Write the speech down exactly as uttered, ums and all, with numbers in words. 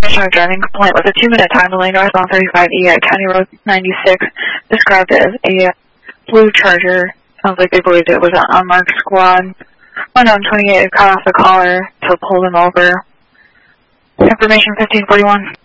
Information on a driving complaint with a two-minute time delay northbound thirty-five E at County Road ninety-six, described as a blue Charger. Sounds like they believed it was an unmarked squad. one on twenty-eight cut off the caller to pull them over. Information fifteen forty-one.